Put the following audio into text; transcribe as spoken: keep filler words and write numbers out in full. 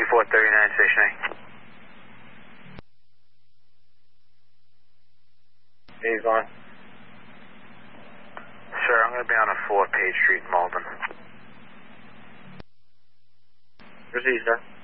four thirty-nine, Station A. He's on. Sir, I'm going to be on a four Page Street, Malden. Proceed, sir.